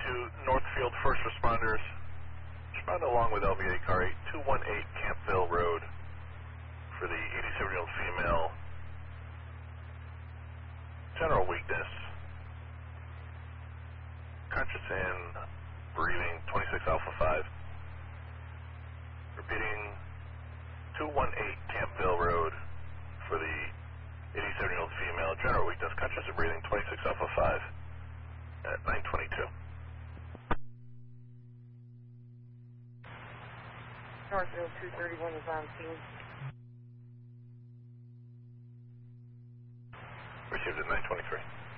Northfield first responders. Respond along with LVA car 8218 Campville Road for the 87-year-old female. General weakness. Conscious in, breathing, 26 Alpha 5. Repeating, 218 Campville Road for the 87-year-old female. General weakness, conscious and breathing, 26 Alpha 5 at 922. Northfield 231 is on scene. Received at 923.